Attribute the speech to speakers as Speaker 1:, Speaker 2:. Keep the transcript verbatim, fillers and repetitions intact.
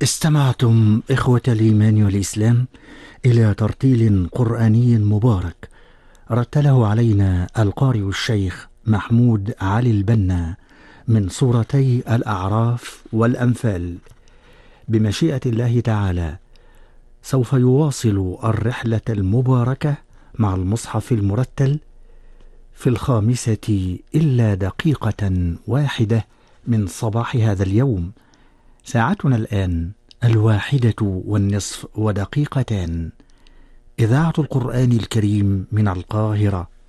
Speaker 1: استمعتم إخوة الإيمان والإسلام إلى ترتيل قرآني مبارك رتله علينا القارئ الشيخ محمود علي البنا من سورتي الأعراف والأنفال. بمشيئة الله تعالى سوف يواصل الرحلة المباركة مع المصحف المرتل في الخامسة إلا دقيقة واحدة من صباح هذا اليوم. ساعتنا الآن الواحدة والنصف ودقيقتان. إذاعة القرآن الكريم من القاهرة.